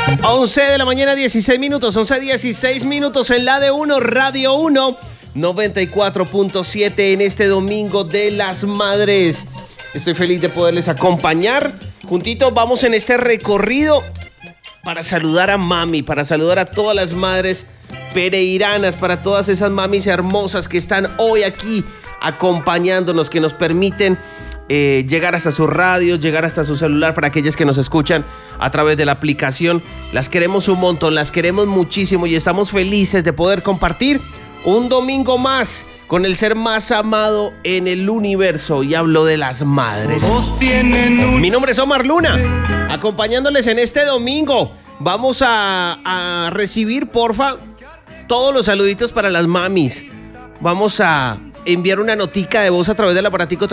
11 de la mañana, 16 minutos, 11:16 minutos en la de Uno, Radio 1, 94.7 en este domingo de las madres. Estoy feliz de poderles acompañar. Juntitos vamos en este recorrido para saludar a mami, para saludar a todas las madres pereiranas, para todas esas mamis hermosas que están hoy aquí acompañándonos, que nos permiten llegar hasta sus radios, llegar hasta su celular. Para aquellas que nos escuchan a través de la aplicación, las queremos un montón, las queremos muchísimo y estamos felices de poder compartir un domingo más con el ser más amado en el universo, y hablo de las madres. Mi nombre es Omar Luna, acompañándoles en este domingo. Vamos a recibir, porfa, todos los saluditos para las mamis. Vamos a enviar una notica de voz a través del aparatico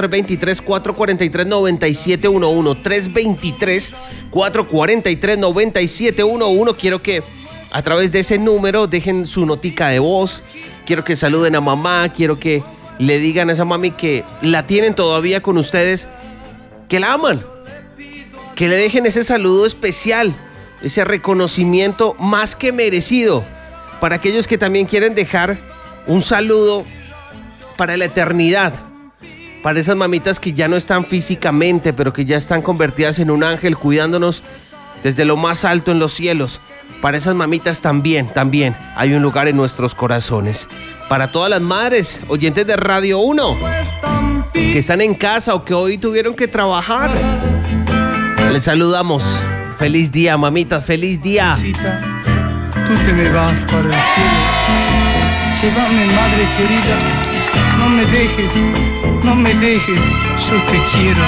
323-443-9711. 323-443-9711. Quiero que a través de ese número dejen su notica de voz. Quiero que saluden a mamá. Quiero que le digan a esa mami que la tienen todavía con ustedes, que la aman, que le dejen ese saludo especial, ese reconocimiento más que merecido. Para aquellos que también quieren dejar un saludo para la eternidad, para esas mamitas que ya no están físicamente, pero que ya están convertidas en un ángel cuidándonos desde lo más alto en los cielos. Para esas mamitas también hay un lugar en nuestros corazones. Para todas las madres, oyentes de Radio 1, que están en casa o que hoy tuvieron que trabajar, les saludamos. Feliz día, mamitas, feliz día. Tú te me vas para el cielo. Llévame, madre querida. No me dejes, yo te quiero.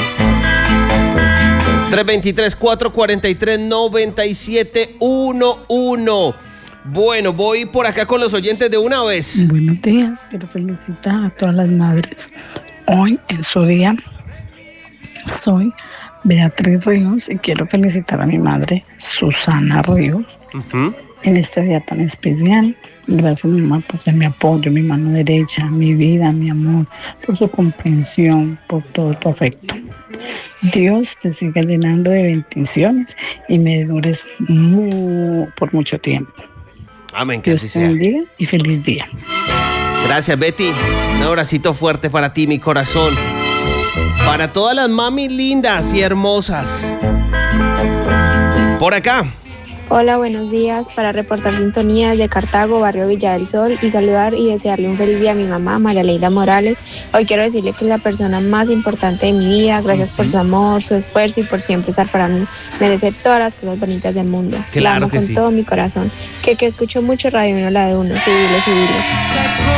323-443-9711. Bueno, voy por acá con los oyentes de una vez. Buenos días, quiero felicitar a todas las madres. Hoy en su día soy Beatriz Ríos y quiero felicitar a mi madre Susana Ríos en este día tan especial. Gracias, mi mamá, por ser mi apoyo, mi mano derecha, mi vida, mi amor, por su comprensión, por todo tu afecto. Dios te siga llenando de bendiciones y me dures por mucho tiempo. Amén, que Dios así te sea. bendiga y feliz día. Gracias, Betty. Un abracito fuerte para ti, mi corazón. Para todas las mamis lindas y hermosas. Por acá. Hola, buenos días. Para reportar sintonías de Cartago, barrio Villa del Sol, y saludar y desearle un feliz día a mi mamá, María Leida Morales. Hoy quiero decirle que es la persona más importante de mi vida. Gracias por su amor, su esfuerzo y por siempre estar para mí. Merece todas las cosas bonitas del mundo. Claro la amo que con sí. todo mi corazón. Que escucho mucho Radio 1, la de Uno. Subile.